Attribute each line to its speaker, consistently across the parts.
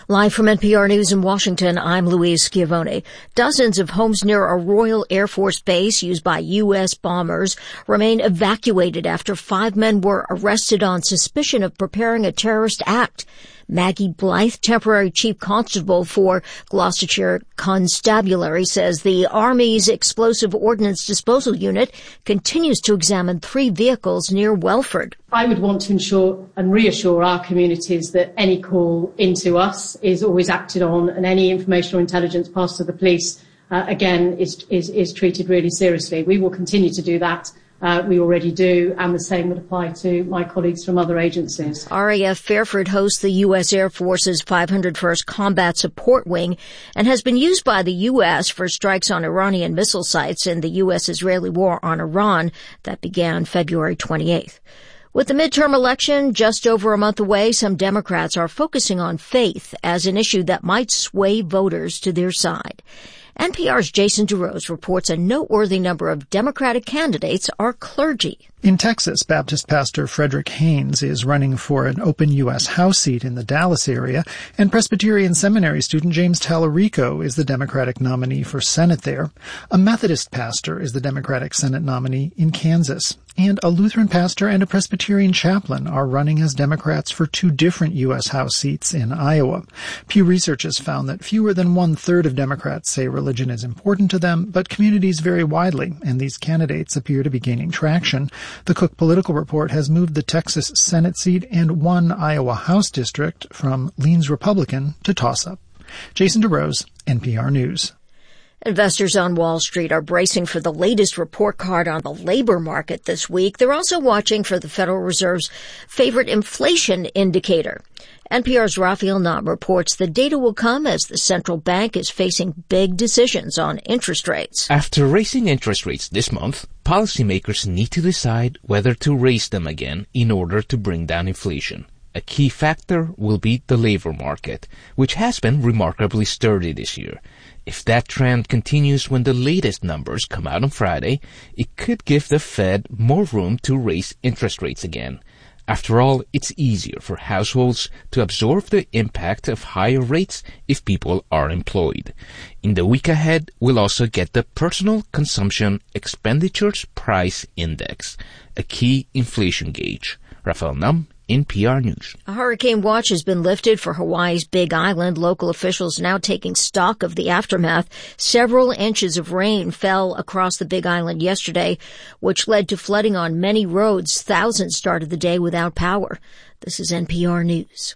Speaker 1: Live from NPR News in Washington, I'm Louise Schiavone. Dozens of homes near a Royal Air Force base used by U.S. bombers remain evacuated after 5 men were arrested on suspicion of preparing a terrorist act. Maggie Blythe, temporary chief constable for Gloucestershire Constabulary, says the Army's Explosive Ordnance Disposal Unit continues to examine 3 vehicles near Welford.
Speaker 2: I would want to ensure and reassure our communities that any call into us is always acted on, and any information or intelligence passed to the police, again, is treated really seriously. We will continue to do that. We already do, and the same would apply to my colleagues from other agencies.
Speaker 1: RAF Fairford hosts the U.S. Air Force's 501st Combat Support Wing and has been used by the U.S. for strikes on Iranian missile sites in the U.S.-Israeli war on Iran that began February 28th. With the midterm election just over a month away, some Democrats are focusing on faith as an issue that might sway voters to their side. NPR's Jason DeRose reports a noteworthy number of Democratic candidates are clergy.
Speaker 3: In Texas, Baptist pastor Frederick Haynes is running for an open U.S. House seat in the Dallas area, and Presbyterian Seminary student James Tallarico is the Democratic nominee for Senate there. A Methodist pastor is the Democratic Senate nominee in Kansas. And a Lutheran pastor and a Presbyterian chaplain are running as Democrats for 2 different U.S. House seats in Iowa. Pew Research has found that fewer than 1/3 of Democrats say religion is important to them, but communities vary widely, and these candidates appear to be gaining traction. The Cook Political Report has moved the Texas Senate seat and 1 Iowa House district from leans Republican to toss-up. Jason DeRose, NPR News.
Speaker 1: Investors on Wall Street are bracing for the latest report card on the labor market this week. They're also watching for the Federal Reserve's favorite inflation indicator. NPR's Raphael Nam reports the data will come as the central bank is facing big decisions on interest rates.
Speaker 4: After raising interest rates this month, policymakers need to decide whether to raise them again in order to bring down inflation. A key factor will be the labor market, which has been remarkably sturdy this year. If that trend continues when the latest numbers come out on Friday, it could give the Fed more room to raise interest rates again. After all, it's easier for households to absorb the impact of higher rates if people are employed. In the week ahead, we'll also get the Personal Consumption Expenditures Price Index, a key inflation gauge. Raphael Nam, NPR News.
Speaker 1: A hurricane watch has been lifted for Hawaii's Big Island. Local officials now taking stock of the aftermath. Several inches of rain fell across the Big Island yesterday, which led to flooding on many roads. Thousands started the day without power. This is NPR News.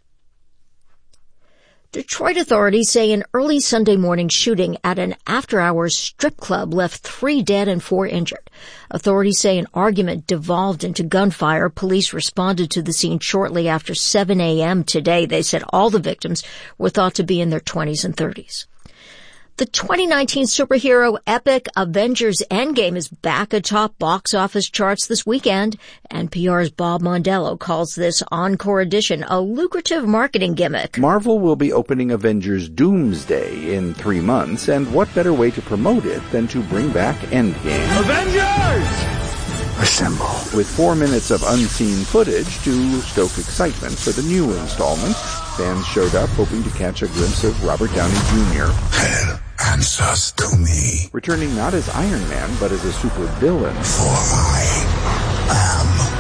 Speaker 1: Detroit authorities say an early Sunday morning shooting at an after-hours strip club left 3 dead and 4 injured. Authorities say an argument devolved into gunfire. Police responded to the scene shortly after 7 a.m. today. They said all the victims were thought to be in their 20s and 30s. The 2019 superhero epic Avengers Endgame is back atop box office charts this weekend. NPR's Bob Mondello calls this encore edition a lucrative marketing gimmick.
Speaker 5: Marvel will be opening Avengers Doomsday in 3 months, and what better way to promote it than to bring back Endgame?
Speaker 6: Avengers!
Speaker 5: Assemble. With 4 minutes of unseen footage to stoke excitement for the new installment, fans showed up hoping to catch a glimpse of Robert Downey Jr.
Speaker 6: Hell answers to me.
Speaker 5: Returning not as Iron Man, but as a super villain.
Speaker 6: For I am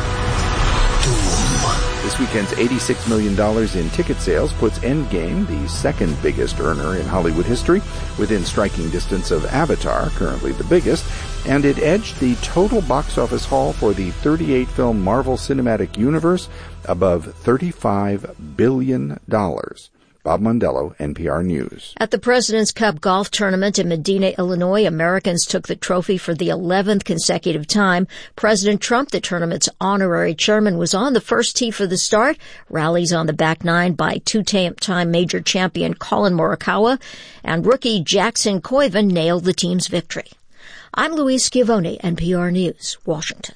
Speaker 6: Doom.
Speaker 5: This weekend's $86 million in ticket sales puts Endgame, the second biggest earner in Hollywood history, within striking distance of Avatar, currently the biggest, and it edged the total box office haul for the 38-film Marvel Cinematic Universe above $35 billion. Bob Mondello, NPR News.
Speaker 1: At the President's Cup golf tournament in Medina, Illinois, Americans took the trophy for the 11th consecutive time. President Trump, the tournament's honorary chairman, was on the first tee for the start. Rallies on the back nine by 2-time major champion Colin Morikawa, and rookie Jackson Koiven nailed the team's victory. I'm Louise Schiavone, NPR News, Washington.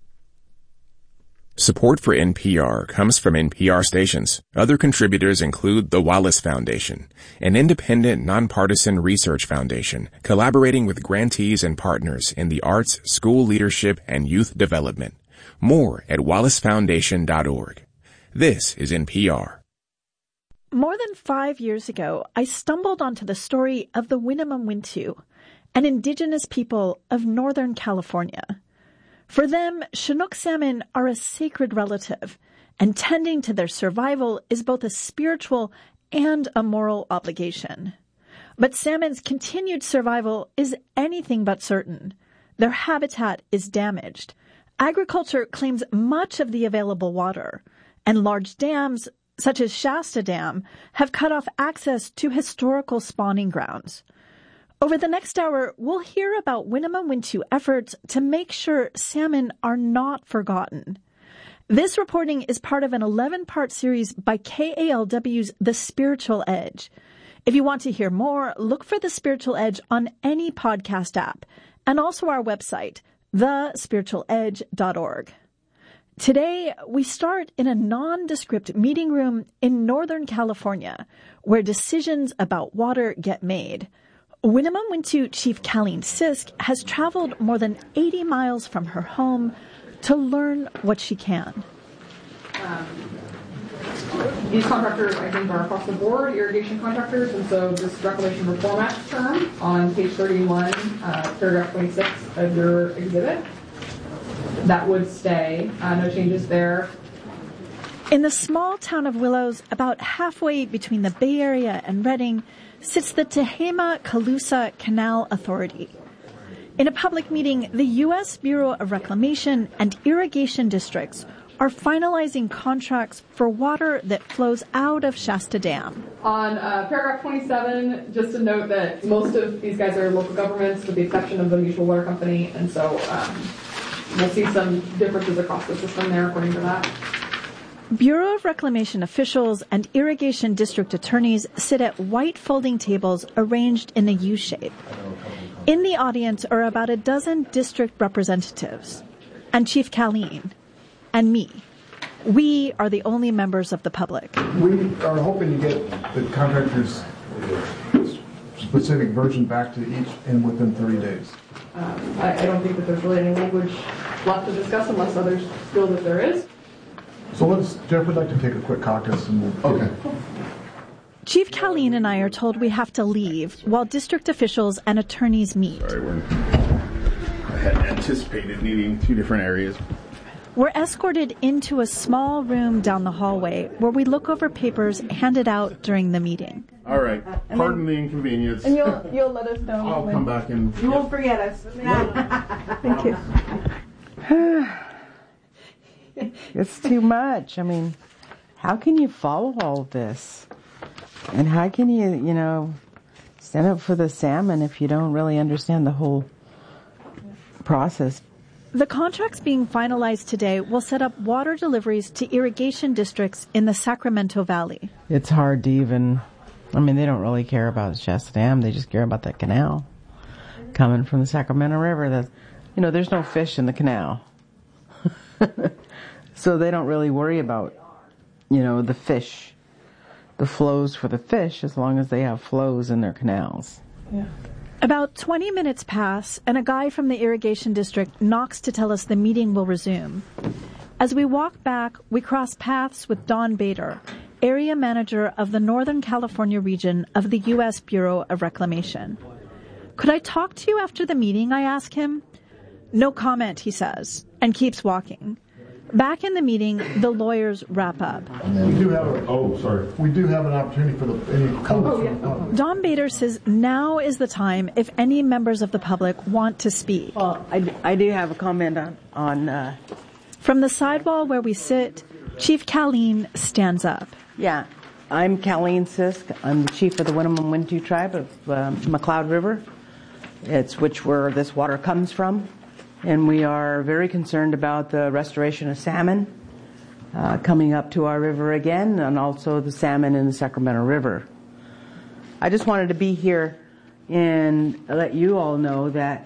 Speaker 7: Support for NPR comes from NPR stations. Other contributors include the Wallace Foundation, an independent, nonpartisan research foundation collaborating with grantees and partners in the arts, school leadership, and youth development. More at wallacefoundation.org. This is NPR.
Speaker 8: More than 5 years ago, I stumbled onto the story of the Winnemem-Wintu, an indigenous people of Northern California. For them, Chinook salmon are a sacred relative, and tending to their survival is both a spiritual and a moral obligation. But salmon's continued survival is anything but certain. Their habitat is damaged. Agriculture claims much of the available water, and large dams, such as Shasta Dam, have cut off access to historical spawning grounds. Over the next hour, we'll hear about Winnemem-Wintu efforts to make sure salmon are not forgotten. This reporting is part of an 11-part series by KALW's The Spiritual Edge. If you want to hear more, look for The Spiritual Edge on any podcast app, and also our website, thespiritualedge.org. Today, we start in a nondescript meeting room in Northern California, where decisions about water get made. Winnemem-Wintu Chief Colleen Sisk has traveled more than 80 miles from her home to learn what she can.
Speaker 9: These contractors, I think, are across the board, irrigation contractors, and so this Reclamation Reform Act term on page 31, paragraph 26 of your exhibit, that would stay. No changes there.
Speaker 8: In the small town of Willows, about halfway between the Bay Area and Redding, sits the Tehama-Colusa Canal Authority. In a public meeting, the U.S. Bureau of Reclamation and irrigation districts are finalizing contracts for water that flows out of Shasta Dam.
Speaker 9: On paragraph 27, just to note that most of these guys are local governments, with the exception of the Mutual Water Company, and so we'll see some differences across the system there according to that.
Speaker 8: Bureau of Reclamation officials and irrigation district attorneys sit at white folding tables arranged in a U shape. In the audience are about a dozen district representatives, and Chief Colleen, and me. We are the only members of the public.
Speaker 10: We are hoping to get the contractor's specific version back to each and within 30 days.
Speaker 9: I don't think that there's really any language left to discuss unless others feel that there is.
Speaker 10: So Jeff would like to take a quick caucus and we'll... Okay.
Speaker 8: Chief Colleen and I are told we have to leave while district officials and attorneys meet.
Speaker 11: Sorry, I had anticipated needing two different areas.
Speaker 8: We're escorted into a small room down the hallway where we look over papers handed out during the meeting.
Speaker 11: All right. Pardon the inconvenience.
Speaker 9: And you'll let us know.
Speaker 11: I'll come back and...
Speaker 9: You won't forget us.
Speaker 8: Thank you.
Speaker 12: It's too much. I mean, how can you follow all of this? And how can you, stand up for the salmon if you don't really understand the whole process?
Speaker 8: The contracts being finalized today will set up water deliveries to irrigation districts in the Sacramento Valley.
Speaker 12: It's hard to even, they don't really care about Shasta Dam. They just care about that canal coming from the Sacramento River. There's no fish in the canal. So they don't really worry about, the fish, the flows for the fish, as long as they have flows in their canals.
Speaker 8: Yeah. About 20 minutes pass, and a guy from the irrigation district knocks to tell us the meeting will resume. As we walk back, we cross paths with Don Bader, area manager of the Northern California region of the U.S. Bureau of Reclamation. Could I talk to you after the meeting, I ask him. No comment, he says, and keeps walking. Back in the meeting, the lawyers wrap up.
Speaker 10: We do have an opportunity for any comments.
Speaker 8: Don Bader says now is the time if any members of the public want to speak.
Speaker 12: Well, I do have a comment on
Speaker 8: From the sidewall where we sit, Chief Colleen stands up.
Speaker 12: Yeah, I'm Colleen Sisk. I'm the chief of the Winnemem-Wintu tribe of McCloud River. It's where this water comes from. And we are very concerned about the restoration of salmon coming up to our river again, and also the salmon in the Sacramento River. I just wanted to be here and let you all know that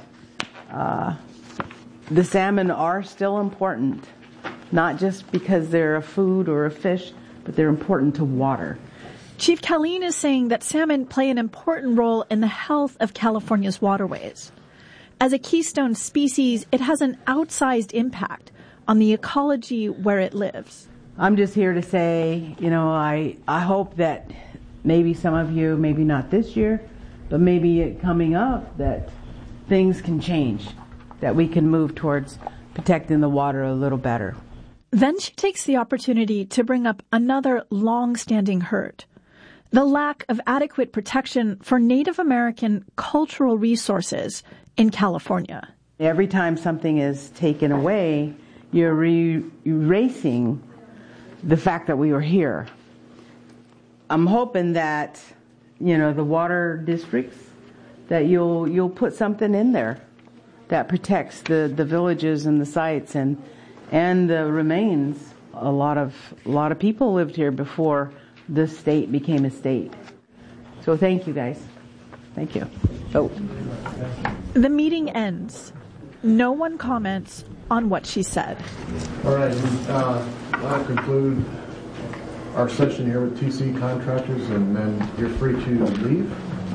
Speaker 12: the salmon are still important, not just because they're a food or a fish, but they're important to water.
Speaker 8: Chief Colleen is saying that salmon play an important role in the health of California's waterways. As a keystone species, it has an outsized impact on the ecology where it lives.
Speaker 12: I'm just here to say, I hope that maybe some of you, maybe not this year, but maybe coming up, that things can change, that we can move towards protecting the water a little better.
Speaker 8: Then she takes the opportunity to bring up another long-standing hurt, the lack of adequate protection for Native American cultural resources in California.
Speaker 12: Every time something is taken away, you're erasing the fact that we were here. I'm hoping that, the water districts, that you'll put something in there that protects the villages and the sites and the remains. A lot of people lived here before this state became a state. So thank you, guys. Thank you. Oh.
Speaker 8: The meeting ends. No one comments on what she said.
Speaker 10: All right, I'll conclude our session here with TC Contractors, and then you're free to leave.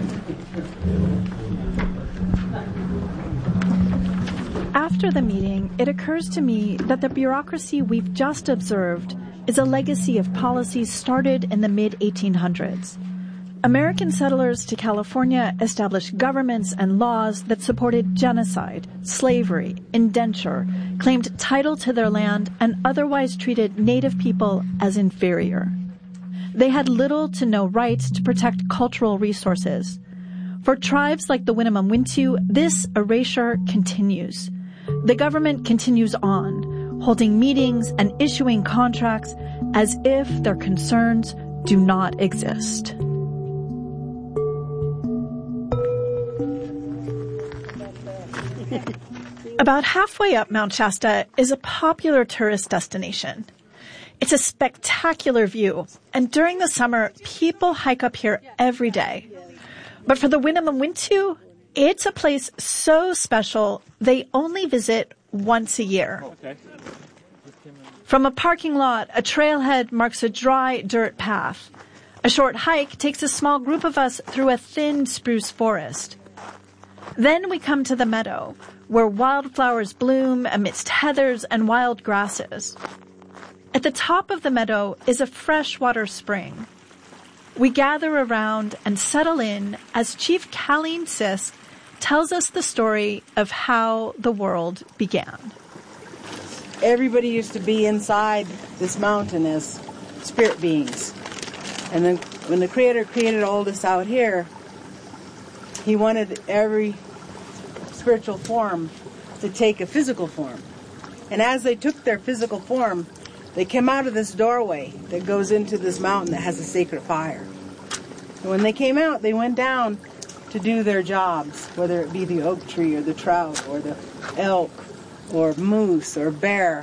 Speaker 8: After the meeting, it occurs to me that the bureaucracy we've just observed is a legacy of policies started in the mid-1800s. American settlers to California established governments and laws that supported genocide, slavery, indenture, claimed title to their land, and otherwise treated Native people as inferior. They had little to no rights to protect cultural resources. For tribes like the Winnemem-Wintu, this erasure continues. The government continues on, holding meetings and issuing contracts as if their concerns do not exist. About halfway up Mount Shasta is a popular tourist destination. It's a spectacular view, and during the summer, people hike up here every day. But for the Winnemem-Wintu, it's a place so special they only visit once a year. From a parking lot, a trailhead marks a dry dirt path. A short hike takes a small group of us through a thin spruce forest. Then we come to the meadow, where wildflowers bloom amidst heathers and wild grasses. At the top of the meadow is a freshwater spring. We gather around and settle in as Chief Colleen Sisk tells us the story of how the world began.
Speaker 12: Everybody used to be inside this mountain as spirit beings. And then when the Creator created all this out here, He wanted every spiritual form to take a physical form. And as they took their physical form, they came out of this doorway that goes into this mountain that has a sacred fire. And when they came out, they went down to do their jobs, whether it be the oak tree or the trout or the elk or moose or bear.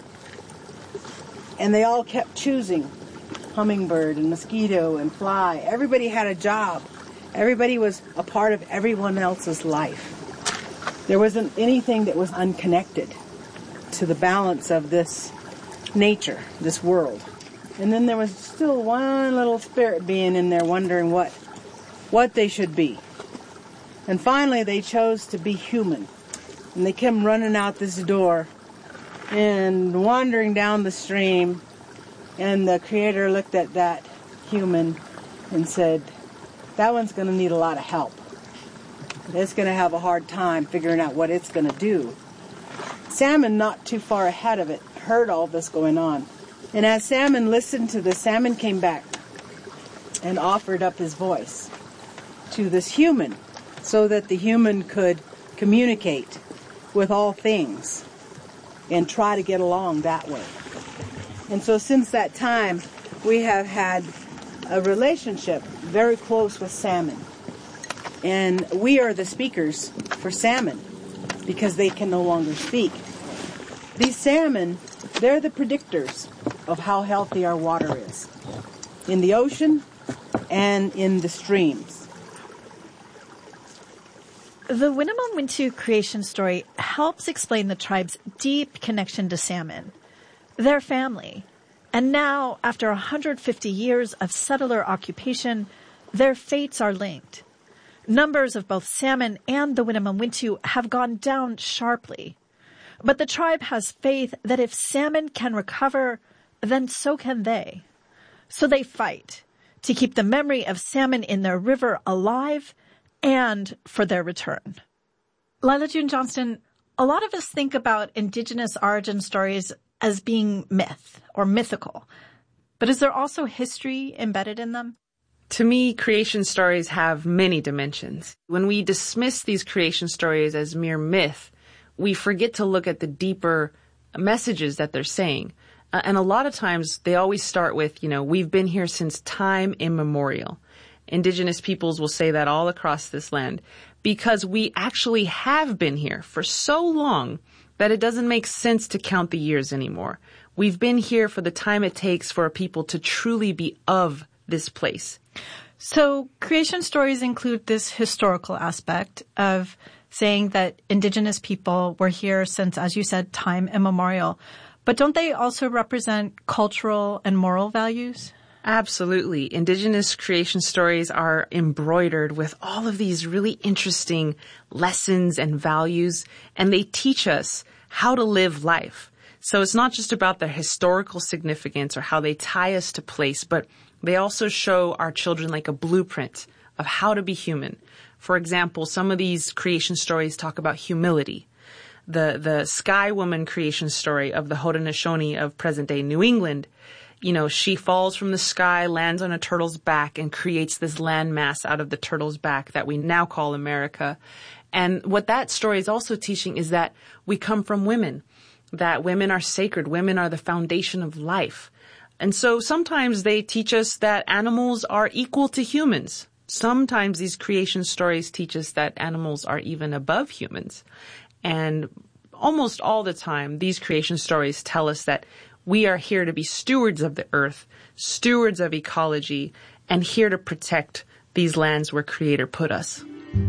Speaker 12: And they all kept choosing hummingbird and mosquito and fly. Everybody had a job. Everybody was a part of everyone else's life. There wasn't anything that was unconnected to the balance of this nature, this world. And then there was still one little spirit being in there wondering what they should be. And finally they chose to be human. And they came running out this door and wandering down the stream. And the Creator looked at that human and said, that one's going to need a lot of help. It's going to have a hard time figuring out what it's going to do. Salmon, not too far ahead of it, heard all this going on. And as Salmon listened to this, Salmon came back and offered up his voice to this human so that the human could communicate with all things and try to get along that way. And so since that time, we have had a relationship very close with Salmon. And we are the speakers for salmon because they can no longer speak. These salmon, they're the predictors of how healthy our water is in the ocean and in the streams.
Speaker 8: The Winnemem-Wintu creation story helps explain the tribe's deep connection to salmon, their family. And now, after 150 years of settler occupation, their fates are linked. Numbers of both salmon and the Winnemem-Wintu have gone down sharply. But the tribe has faith that if salmon can recover, then so can they. So they fight to keep the memory of salmon in their river alive and for their return. Lila June Johnston, a lot of us think about indigenous origin stories as being myth or mythical. But is there also history embedded in them?
Speaker 13: To me, creation stories have many dimensions. When we dismiss these creation stories as mere myth, we forget to look at the deeper messages that they're saying. And a lot of times they always start with, we've been here since time immemorial. Indigenous peoples will say that all across this land because we actually have been here for so long that it doesn't make sense to count the years anymore. We've been here for the time it takes for a people to truly be of this place.
Speaker 8: So creation stories include this historical aspect of saying that indigenous people were here since, as you said, time immemorial. But don't they also represent cultural and moral values?
Speaker 13: Absolutely. Indigenous creation stories are embroidered with all of these really interesting lessons and values, and they teach us how to live life. So it's not just about their historical significance or how they tie us to place, but they also show our children like a blueprint of how to be human. For example, some of these creation stories talk about humility. The Sky Woman creation story of the Haudenosaunee of present-day New England, she falls from the sky, lands on a turtle's back, and creates this landmass out of the turtle's back that we now call America. And what that story is also teaching is that we come from women, that women are sacred, women are the foundation of life. And so sometimes they teach us that animals are equal to humans. Sometimes these creation stories teach us that animals are even above humans. And almost all the time, these creation stories tell us that we are here to be stewards of the earth, stewards of ecology, and here to protect these lands where Creator put us.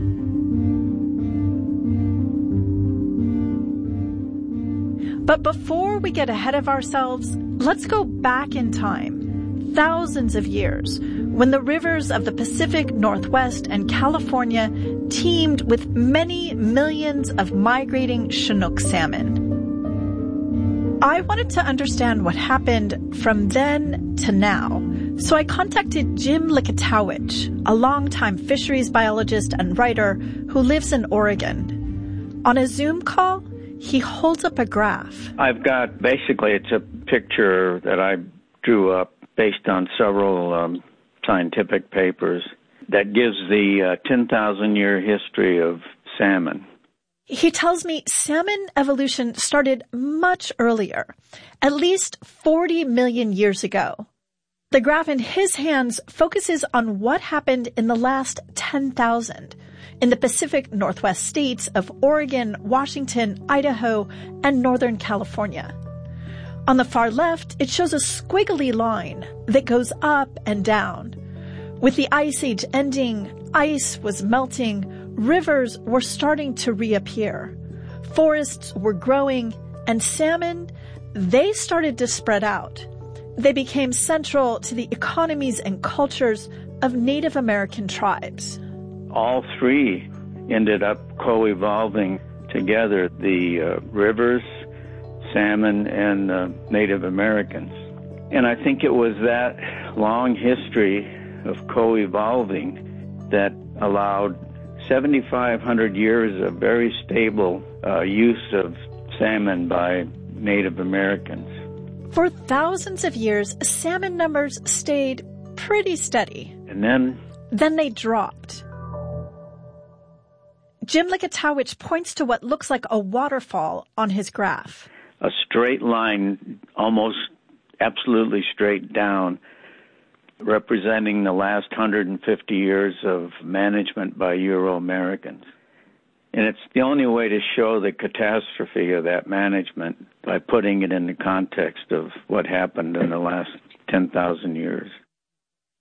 Speaker 8: But before we get ahead of ourselves, let's go back in time, thousands of years, when the rivers of the Pacific Northwest and California teemed with many millions of migrating Chinook salmon. I wanted to understand what happened from then to now, so I contacted Jim Likatowicz, a longtime fisheries biologist and writer who lives in Oregon. On a Zoom call, he holds up a graph.
Speaker 14: I've got, basically, it's a picture that I drew up based on several scientific papers that gives the 10,000-year history of salmon.
Speaker 8: He tells me salmon evolution started much earlier, at least 40 million years ago. The graph in his hands focuses on what happened in the last 10,000 in the Pacific Northwest states of Oregon, Washington, Idaho, and Northern California. On the far left, it shows a squiggly line that goes up and down. With the Ice Age ending, ice was melting, rivers were starting to reappear, forests were growing, and salmon, they started to spread out. They became central to the economies and cultures of Native American tribes.
Speaker 14: All three ended up co-evolving together, the rivers, salmon, and Native Americans. And I think it was that long history of co-evolving that allowed 7,500 years of very stable use of salmon by Native Americans.
Speaker 8: For thousands of years, salmon numbers stayed pretty steady.
Speaker 14: And then
Speaker 8: they dropped. Jim Likatowicz points to what looks like a waterfall on his graph.
Speaker 14: A straight line, almost absolutely straight down, representing the last 150 years of management by Euro-Americans. And it's the only way to show the catastrophe of that management by putting it in the context of what happened in the last 10,000 years.